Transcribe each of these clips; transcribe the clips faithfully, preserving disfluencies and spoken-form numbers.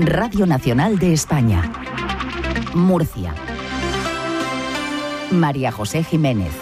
Radio Nacional de España. Murcia. María José Jiménez.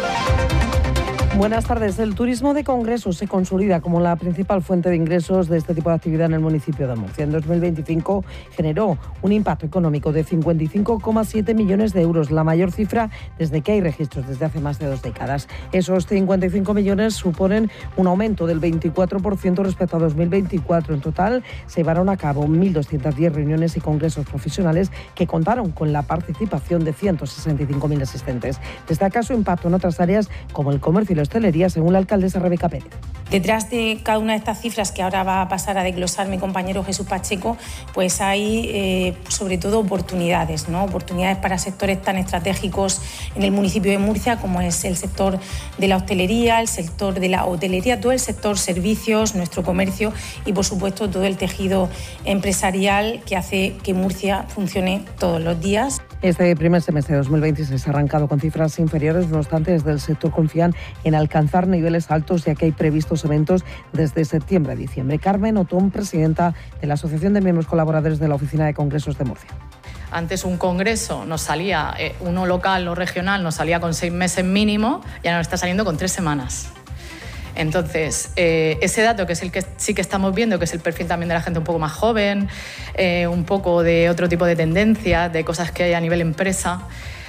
Buenas tardes. El turismo de congresos se consolida como la principal fuente de ingresos de este tipo de actividad en el municipio de Murcia. En dos mil veinticinco generó un impacto económico de cincuenta y cinco coma siete millones de euros, la mayor cifra desde que hay registros desde hace más de dos décadas. Esos cincuenta y cinco millones suponen un aumento del veinticuatro por ciento respecto a dos mil veinticuatro. En total se llevaron a cabo mil doscientas diez reuniones y congresos profesionales que contaron con la participación de ciento sesenta y cinco mil asistentes. Destaca su impacto en otras áreas como el comercio y la hostelería, según la alcaldesa Rebeca Pérez. Detrás de cada una de estas cifras que ahora va a pasar a desglosar mi compañero Jesús Pacheco, pues hay eh, sobre todo oportunidades, ¿no? Oportunidades para sectores tan estratégicos en el municipio de Murcia como es el sector de la hostelería, el sector de la hotelería, todo el sector servicios, nuestro comercio y por supuesto todo el tejido empresarial que hace que Murcia funcione todos los días. Este primer semestre de dos mil veintiséis ha arrancado con cifras inferiores, no obstante desde el sector confían en alcanzar niveles altos ya que hay previstos eventos desde septiembre a diciembre. Carmen Otón, presidenta de la Asociación de Miembros Colaboradores de la Oficina de Congresos de Murcia. Antes un congreso nos salía, eh, uno local o regional nos salía con seis meses mínimo, ya nos está saliendo con tres semanas. Entonces, eh, ese dato que es el que sí que estamos viendo, que es el perfil también de la gente un poco más joven, eh, un poco de otro tipo de tendencias, de cosas que hay a nivel empresa,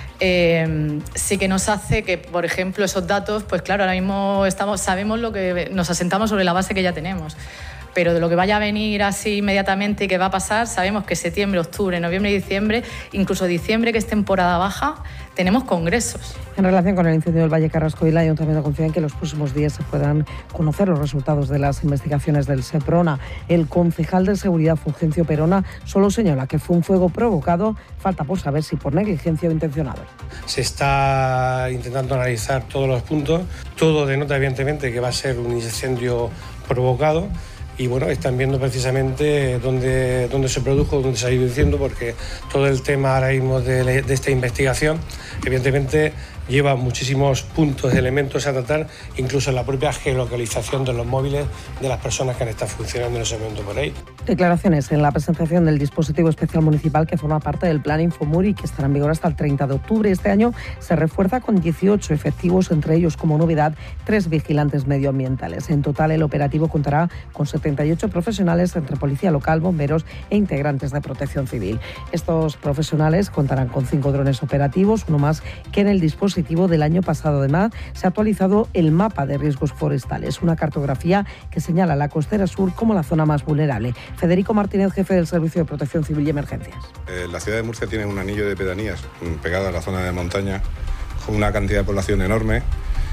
eh, sí que nos hace que, por ejemplo, esos datos, pues claro, ahora mismo estamos, sabemos lo que nos asentamos sobre la base que ya tenemos. Pero de lo que vaya a venir así inmediatamente y que va a pasar, sabemos que septiembre, octubre, noviembre y diciembre, incluso diciembre, que es temporada baja, tenemos congresos. En relación con el incendio del Valle Carrasco, y el Ayuntamiento confía en que en los próximos días se puedan conocer los resultados de las investigaciones del SEPRONA. El concejal de Seguridad, Fulgencio Perona, solo señala que fue un fuego provocado. Falta por saber si por negligencia o intencionado. Se está intentando analizar todos los puntos. Todo denota, evidentemente, que va a ser un incendio provocado. Y bueno, están viendo precisamente dónde, dónde se produjo, dónde se ha ido diciendo, porque todo el tema ahora mismo de, de esta investigación, evidentemente, lleva muchísimos puntos, elementos a tratar, incluso la propia geolocalización de los móviles de las personas que han estado funcionando en ese momento por ahí. Declaraciones en la presentación del dispositivo especial municipal que forma parte del Plan Infomuri, que estará en vigor hasta el treinta de octubre. Este año se refuerza con dieciocho efectivos, entre ellos como novedad tres vigilantes medioambientales. En total el operativo contará con setenta y ocho profesionales entre policía local, bomberos e integrantes de protección civil. Estos profesionales contarán con cinco drones operativos, uno más que en el dispositivo del año pasado. Además, se ha actualizado el mapa de riesgos forestales, una cartografía que señala la costera sur como la zona más vulnerable. Federico Martínez, jefe del Servicio de Protección Civil y Emergencias. Eh, la ciudad de Murcia tiene un anillo de pedanías pegado a la zona de montaña, con una cantidad de población enorme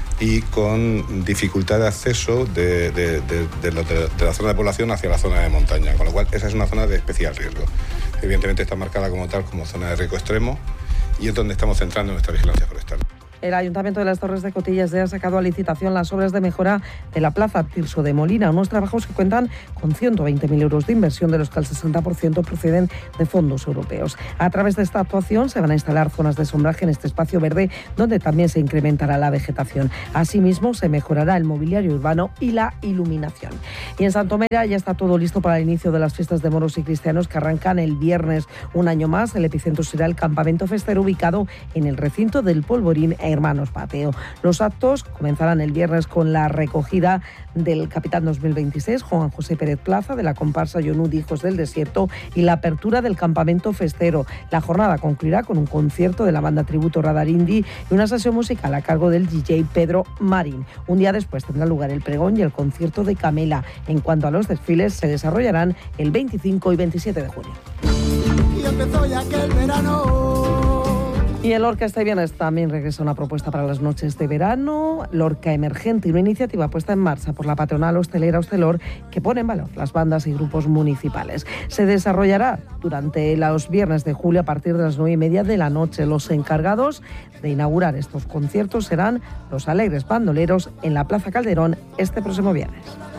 y con dificultad de acceso de, de, de, de, lo, de, de la zona de población hacia la zona de montaña, con lo cual esa es una zona de especial riesgo. Evidentemente está marcada como tal, como zona de riesgo extremo, y es donde estamos centrando nuestra vigilancia forestal. El Ayuntamiento de las Torres de Cotillas ya ha sacado a licitación las obras de mejora de la Plaza Tirso de Molina, unos trabajos que cuentan con ciento veinte mil euros de inversión, de los que el sesenta por ciento proceden de fondos europeos. A través de esta actuación se van a instalar zonas de sombraje en este espacio verde, donde también se incrementará la vegetación. Asimismo, se mejorará el mobiliario urbano y la iluminación. Y en Santomera ya está todo listo para el inicio de las fiestas de moros y cristianos, que arrancan el viernes. Un año más, el epicentro será el campamento festero ubicado en el recinto del Polvorín Hermanos Pateo. Los actos comenzarán el viernes con la recogida del Capitán dos mil veintiséis, Juan José Pérez Plaza, de la comparsa Yonud Hijos del Desierto, y la apertura del campamento festero. La jornada concluirá con un concierto de la banda tributo Radar Indie y una sesión musical a cargo del D J Pedro Marín. Un día después tendrá lugar el pregón y el concierto de Camela. En cuanto a los desfiles, se desarrollarán el veinticinco y veintisiete de junio. Y empezó ya aquel verano. Y en Lorca este viernes también regresa una propuesta para las noches de verano, Lorca Emergente, una iniciativa puesta en marcha por la patronal hostelera Hostelor, que pone en valor las bandas y grupos municipales. Se desarrollará durante los viernes de julio a partir de las nueve y media de la noche. Los encargados de inaugurar estos conciertos serán los Alegres Bandoleros en la Plaza Calderón este próximo viernes.